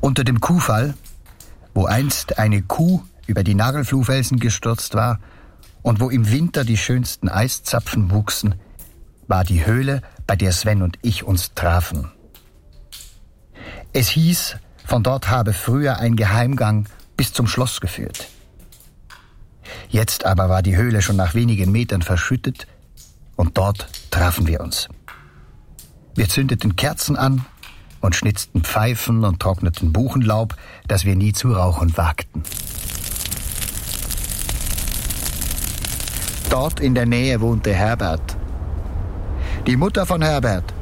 Unter dem Kuhfall, wo einst eine Kuh über die Nagelfluhfelsen gestürzt war und wo im Winter die schönsten Eiszapfen wuchsen, war die Höhle, bei der Sven und ich uns trafen. Es hieß, von dort habe früher ein Geheimgang bis zum Schloss geführt. Jetzt aber war die Höhle schon nach wenigen Metern verschüttet und dort trafen wir uns. Wir zündeten Kerzen an und schnitzten Pfeifen und trockneten Buchenlaub, das wir nie zu rauchen wagten. Dort in der Nähe wohnte Herbert. Die Mutter von Herbert